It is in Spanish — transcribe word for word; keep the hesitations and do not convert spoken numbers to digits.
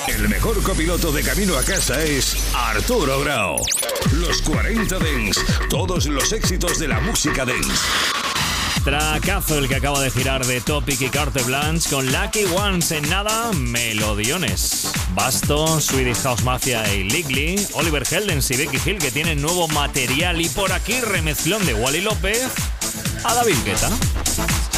El mejor copiloto de camino a casa es Arturo Grau. Los cuarenta Dance, todos los éxitos de la música dance. Tracazo el que acaba de girar de Topic y Carte Blanche con Lucky Ones. En nada, melodiones. Basto, Swedish House Mafia y Ligly, Oliver Heldens y Becky Hill, que tienen nuevo material. Y por aquí remezclón de Wally López a David Guetta.